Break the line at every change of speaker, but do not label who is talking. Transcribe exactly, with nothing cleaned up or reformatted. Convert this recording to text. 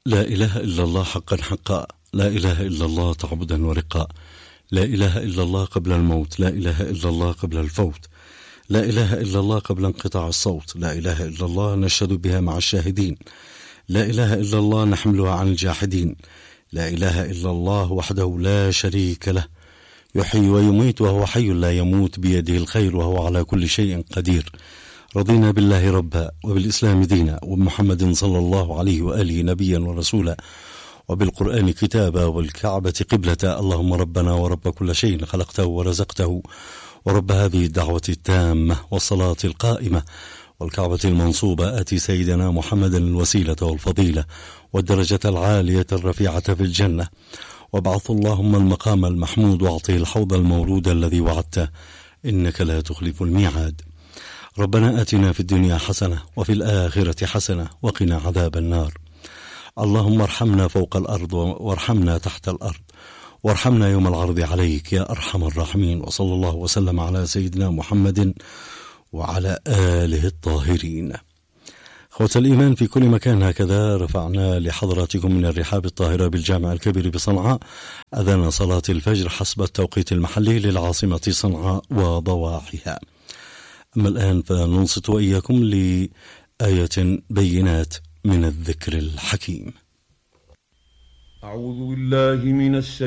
لا إله إلا الله حقا حقا، لا إله إلا الله تعبدا ورقا، لا إله إلا الله قبل الموت، لا إله إلا الله قبل الفوت، لا إله إلا الله قبل انقطاع الصوت، لا إله إلا الله نشهد بها مع الشاهدين، لا إله إلا الله نحملها عن الجاحدين، لا إله إلا الله وحده لا شريك له، يحيي ويميت وهو حي لا يموت، بيده الخير وهو على كل شيء قدير. رضينا بالله ربا، وبالإسلام دينا، وبمحمد صلى الله عليه وآله نبيا ورسولا، وبالقرآن كتابا، والكعبة قبلة. اللهم ربنا ورب كل شيء خلقته ورزقته، ورب هذه الدعوة التامة والصلاة القائمة والكعبة المنصوبة، آتي سيدنا محمدا الوسيلة والفضيلة والدرجة العالية الرفيعة في الجنة، وابعث اللهم المقام المحمود، واعطه الحوض المورود الذي وعدته، إنك لا تخلف الميعاد. ربنا آتنا في الدنيا حسنة وفي الآخرة حسنة وقنا عذاب النار. اللهم ارحمنا فوق الأرض وارحمنا تحت الأرض، وارحمنا يوم العرض عليك يا أرحم الراحمين. وصلى الله وسلم على سيدنا محمد وعلى آله الطاهرين. أخوة الإيمان في كل مكان، هكذا رفعنا لحضراتكم من الرحاب الطاهرة بالجامع الكبير بصنعاء أذان صلاة الفجر حسب التوقيت المحلي للعاصمة صنعاء وضواحيها. أما الآن فننصت وإياكم لآية بينات من الذكر الحكيم.
أعوذ بالله من الشيطان